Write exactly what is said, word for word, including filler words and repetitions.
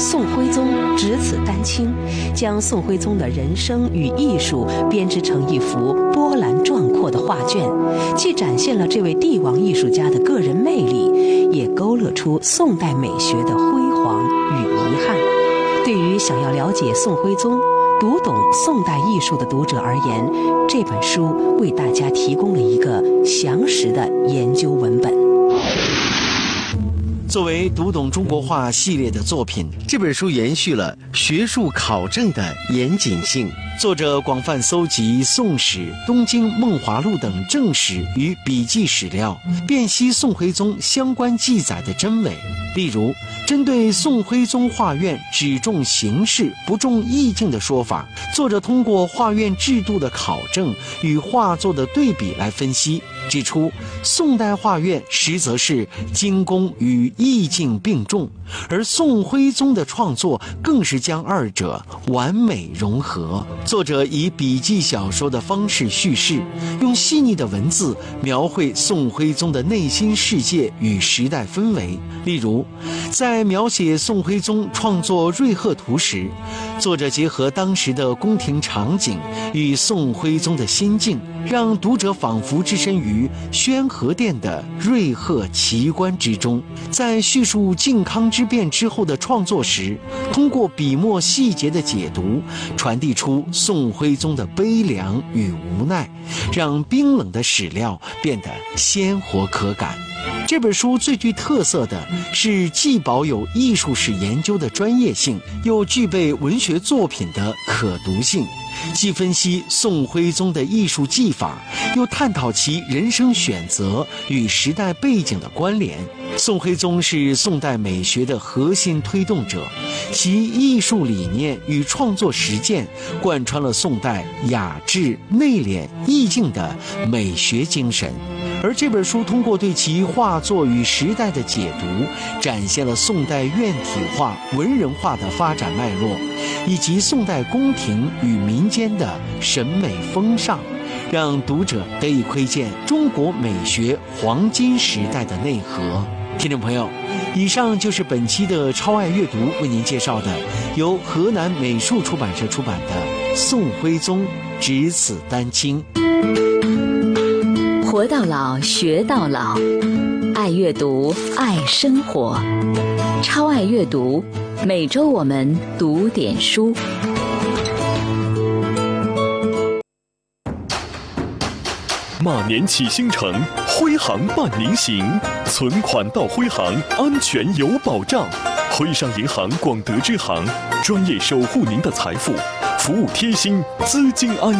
宋徽宗只此丹青，将宋徽宗的人生与艺术编织成一幅波澜壮阔的画卷，既展现了这位帝王艺术家的个人魅力，也勾勒出宋代美学的辉煌与遗憾。对于想要了解宋徽宗、读懂宋代艺术的读者而言，这本书为大家提供了一个详实的研究文本。 作为读懂中国画系列的作品，这本书延续了学术考证的严谨性。作者广泛搜集宋史、东京梦华录等正史与笔记史料，辨析宋徽宗相关记载的真伪。例如，针对宋徽宗画院只重形式不重意境的说法，作者通过画院制度的考证与画作的对比来分析，指出宋代画院实则是精工与意境并重，而宋徽宗的创作更是将二者完美融合。作者以笔记小说的方式叙事，用细腻的文字描绘宋徽宗的内心世界与时代氛围。例如，在描写宋徽宗创作《瑞鹤图》时，作者结合当时的宫廷场景与宋徽宗的心境，让读者仿佛置身于宣和殿的瑞鹤奇观之中。在叙述靖康之变之后的创作时，通过笔墨细节的解读，传递出宋徽宗的悲凉与无奈，让冰冷的史料变得鲜活可感。这本书最具特色的是既保有艺术史研究的专业性，又具备文学作品的可读性，既分析宋徽宗的艺术技法，又探讨其人生选择与时代背景的关联。宋徽宗是宋代美学的核心推动者，其艺术理念与创作实践贯穿了宋代雅致、内敛、意境的美学精神。而这本书通过对其画作与时代的解读，展现了宋代院体画、文人画的发展脉络，以及宋代宫廷与民间的审美风尚，让读者得以窥见中国美学黄金时代的内核。听众朋友，以上就是本期的超爱阅读为您介绍的由河南美术出版社出版的《宋徽宗只此丹青》。 活到老，学到老，爱阅读，爱生活，超爱阅读，每周我们读点书。 马年启星城，徽行伴您行，存款到徽行，安全有保障。徽商银行广德支行，专业守护您的财富，服务贴心，资金安